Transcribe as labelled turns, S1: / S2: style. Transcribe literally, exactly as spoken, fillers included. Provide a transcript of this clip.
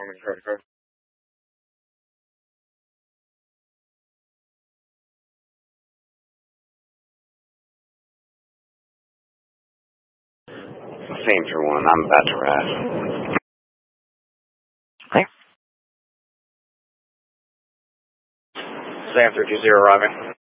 S1: on the credit card. Same for one. I'm about to rest. Hey. Sam three two zero arriving.